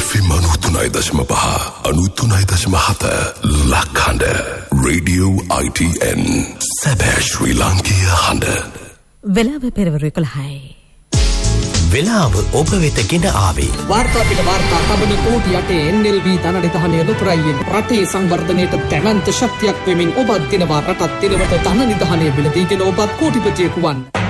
FM 93.5 93.7 ලක්හඬ Radio ITN සැබෑ ශ්‍රී ලාංකීය හඬ. වෙලාව පෙරවරු 11යි. වෙලාව ඔබ වෙත ගෙන ආවේ වාර්තා පිට වාර්තා තබන කෝටි යටේ NLB ධනනිධානය ලොතරයියෙන් රටේ සංවර්ධනයට දැවැන්ත ශක්තියක් වෙමින් ඔබත් දිනවා රටත් දිනවට ධනනිධානය බිලදීගෙන ඔබත් කෝටිපතියෙකු වන්න.